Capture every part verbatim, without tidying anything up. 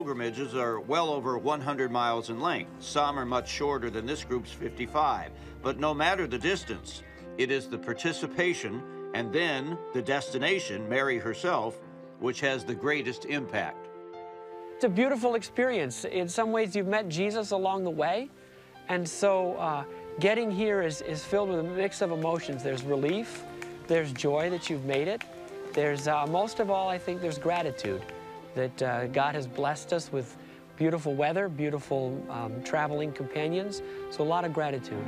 Pilgrimages are well over one hundred miles in length. Some are much shorter than this group's fifty-five. But no matter the distance, it is the participation and then the destination, Mary herself, which has the greatest impact. It's a beautiful experience. In some ways, you've met Jesus along the way. And so uh, getting here is, is filled with a mix of emotions. There's relief, there's joy that you've made it. There's, uh, most of all, I think there's gratitude that uh, God has blessed us with beautiful weather, beautiful um, traveling companions. So a lot of gratitude.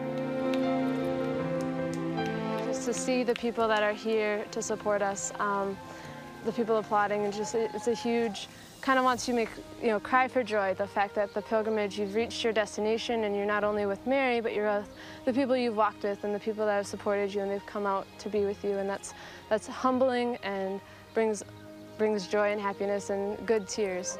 Just to see the people that are here to support us, um, the people applauding, and just it's a huge, kind of wants you to make, you know, cry for joy, the fact that the pilgrimage, you've reached your destination and you're not only with Mary, but you're with the people you've walked with and the people that have supported you, and they've come out to be with you, and that's, that's humbling and brings, brings joy and happiness and good tears.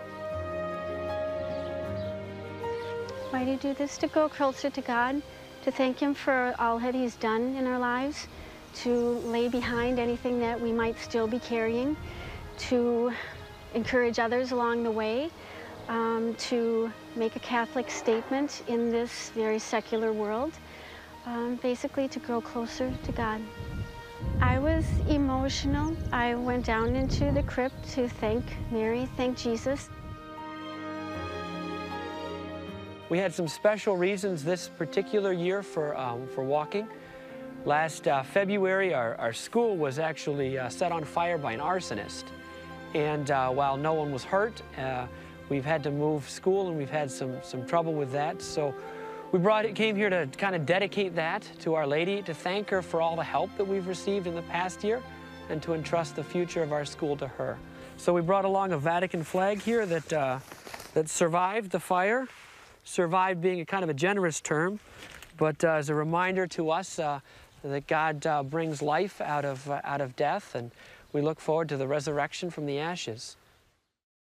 Why do you do this? To go closer to God, to thank Him for all that He's done in our lives, to lay behind anything that we might still be carrying, to encourage others along the way, um, to make a Catholic statement in this very secular world, um, basically to grow closer to God. I was emotional. I went down into the crypt to thank Mary, thank Jesus. We had some special reasons this particular year for, um, for walking. Last uh, February, our, our school was actually uh, set on fire by an arsonist. And uh, while no one was hurt, uh, we've had to move school, and we've had some, some trouble with that. So we brought it, came here to kind of dedicate that to Our Lady, to thank her for all the help that we've received in the past year, and to entrust the future of our school to her. So we brought along a Vatican flag here that, uh, that survived the fire, survived being a kind of a generous term, but uh, as a reminder to us uh, that God uh, brings life out of, uh, out of death, and we look forward to the resurrection from the ashes.